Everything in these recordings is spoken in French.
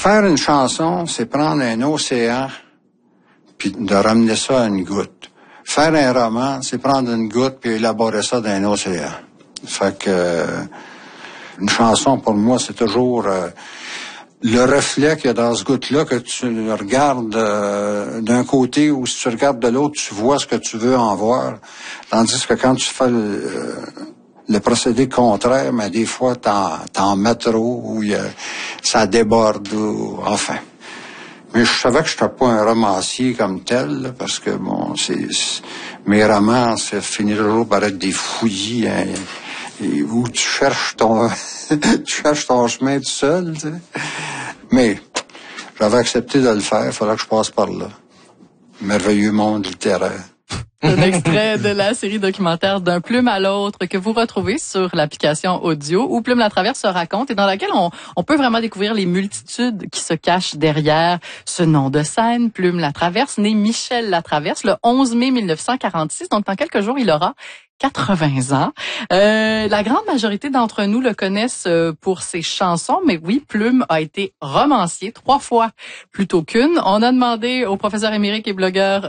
Faire une chanson, c'est prendre un océan puis de ramener ça à une goutte. Faire un roman, c'est prendre une goutte puis élaborer ça dans un océan. Fait que une chanson, pour moi, c'est toujours le reflet qu'il y a dans ce goutte-là que tu regardes d'un côté ou si tu regardes de l'autre, tu vois ce que tu veux en voir. Tandis que quand tu fais le procédé contraire, mais des fois, t'en mets trop ou ça déborde ou enfin. Mais je savais que je n'étais pas un romancier comme tel, là, parce que bon, mes romans, ça finit toujours par être des fouillis, hein, où tu cherches ton chemin tout seul, tu sais. Mais j'avais accepté de le faire, il fallait que je passe par là. Merveilleux monde littéraire. Un extrait de la série documentaire D'un plume à l'autre que vous retrouvez sur l'application audio où Plume Latraverse se raconte et dans laquelle on peut vraiment découvrir les multitudes qui se cachent derrière ce nom de scène, Plume Latraverse, né Michel Latraverse le 11 mai 1946. Donc, dans quelques jours, il aura 80 ans. La grande majorité d'entre nous le connaissent pour ses chansons, mais oui, Plume a été romancier 3 fois plutôt qu'une. On a demandé au professeur émérite et blogueur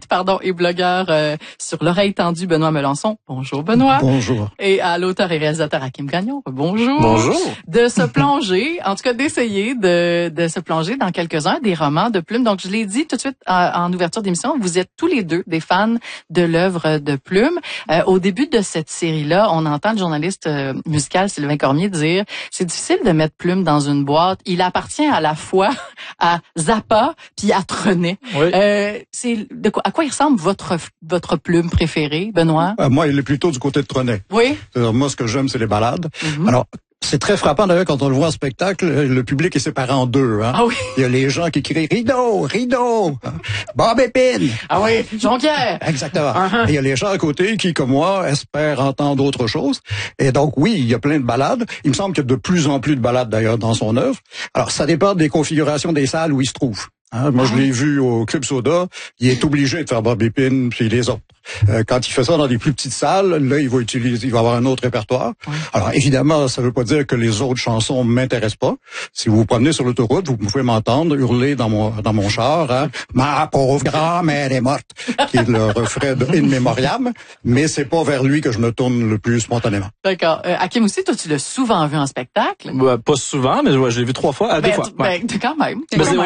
sur l'oreille tendue Benoît Melançon. Bonjour Benoît. Bonjour. Et à l'auteur et réalisateur Hakim Gagnon. Bonjour. Bonjour. De se plonger, en tout cas d'essayer de se plonger dans quelques-uns des romans de Plume. Donc je l'ai dit tout de suite en ouverture d'émission, vous êtes tous les deux des fans de l'œuvre de Plume. Au début de cette série-là, on entend le journaliste musical Sylvain Cormier dire « C'est difficile de mettre Plume dans une boîte. Il appartient à la fois à Zappa puis à Trenet. Oui. » À quoi il ressemble votre Plume préférée, Benoît? Moi, il est plutôt du côté de Trenet. Oui. Moi, ce que j'aime, c'est les ballades. Mm-hmm. Alors, c'est très frappant d'ailleurs quand on le voit en spectacle, le public est séparé en deux. Hein. Ah oui. Il y a les gens qui crient Rideau, Bob Épine. Ah oui, Jonquière. Exactement. Uh-huh. Et il y a les gens à côté qui, comme moi, espèrent entendre autre chose. Et donc oui, il y a plein de ballades. Il me semble qu'il y a de plus en plus de ballades d'ailleurs dans son œuvre. Alors ça dépend des configurations des salles où il se trouve. Hein, moi, je l'ai vu au Club Soda. Il est obligé de faire Bob Épine puis les autres. Quand il fait ça dans des plus petites salles, là, il va avoir un autre répertoire. Oui. Alors, évidemment, ça veut pas dire que les autres chansons m'intéressent pas. Si vous vous promenez sur l'autoroute, vous pouvez m'entendre hurler dans mon char, hein, Ma pauvre grand-mère est morte, qui est le refrain de In Memoriam, mais c'est pas vers lui que je me tourne le plus spontanément. D'accord. Hakim aussi, toi, tu l'as souvent vu en spectacle? Pas souvent, mais je l'ai vu 3 fois, 2 fois. Quand même.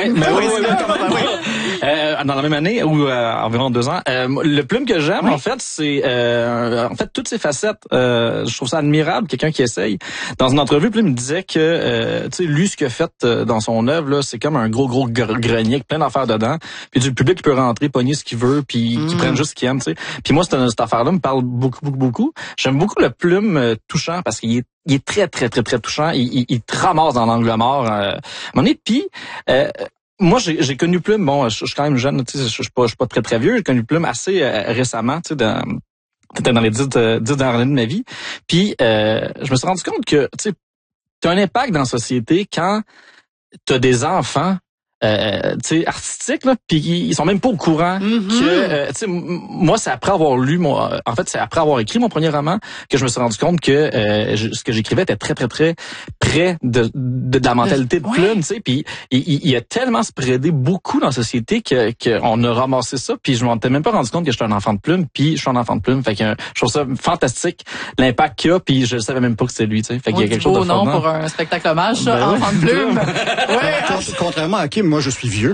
Dans la même année ou environ 2 ans. Le Plume que j'aime, en fait, c'est toutes ces facettes. Je trouve ça admirable, quelqu'un qui essaye. Dans une entrevue, Plume me disait que lui, ce qu'il a fait dans son œuvre, là, c'est comme un gros grenier avec plein d'affaires dedans. Puis du public qui peut rentrer, pogner ce qu'il veut, puis qui prenne juste ce qu'il aime. T'sais. Puis moi, cette affaire-là me parle beaucoup. J'aime beaucoup le Plume touchant parce qu'il est très touchant. Il te ramasse dans l'angle mort. Puis moi, j'ai connu Plume. Bon, je suis quand même jeune, tu sais, je suis pas très vieux. J'ai connu Plume assez récemment, tu sais, peut-être dans les 10 dernières années de ma vie. Puis, je me suis rendu compte que, tu sais, t'as un impact dans la société quand t'as des enfants, tu sais, artistiques, là, puis ils sont même pas au courant que, tu sais, moi, c'est après avoir c'est après avoir écrit mon premier roman que je me suis rendu compte que ce que j'écrivais était très près de la mentalité de Plume, tu sais, puis il a tellement spreadé beaucoup dans la société que on a ramassé ça, puis je m'en étais même pas rendu compte que j'étais un enfant de Plume, puis je suis un enfant de Plume, fait que je trouve ça fantastique l'impact qu'il a, puis je savais même pas que c'était lui, tu sais, fait qu'il y a quelque chose de beau nom pour un spectacle hommage, ça, enfant de Plume. Contrairement à Kim, moi je suis vieux.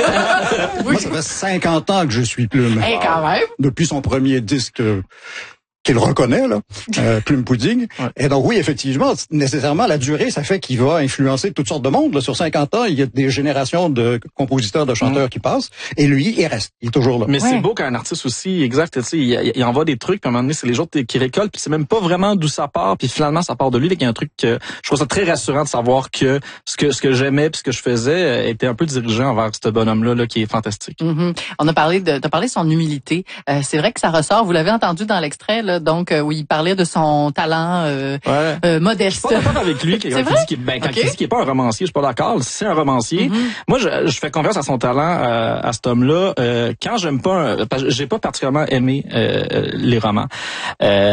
Moi ça fait 50 ans que je suis Plume. Hey, quand même. Depuis son premier disque qu'il reconnaît, là, Plume Pudding. Ouais. Et donc, oui, effectivement, nécessairement, la durée, ça fait qu'il va influencer toutes sortes de monde. Là. Sur 50 ans, il y a des générations de compositeurs, de chanteurs qui passent. Et lui, il reste. Il est toujours là. Mais c'est beau qu'un artiste aussi, exact, tu sais, il envoie des trucs, puis à un moment donné, c'est les autres qui récoltent, puis c'est même pas vraiment d'où ça part, puis finalement, ça part de lui. Il y a un truc que je trouve ça très rassurant de savoir que ce que j'aimais puis ce que je faisais était un peu dirigé envers ce bonhomme-là, là, qui est fantastique. Mm-hmm. On a parlé t'as parlé de son humilité. C'est vrai que ça ressort. Vous l'avez entendu dans l'extrait, là, donc où il parlait de son talent modeste. Je suis pas d'accord avec lui quand il dit qu'il est pas un romancier. Je suis pas d'accord. Si c'est un romancier, moi je fais confiance à son talent, à cet homme-là. Quand j'aime pas, j'ai pas particulièrement aimé les romans.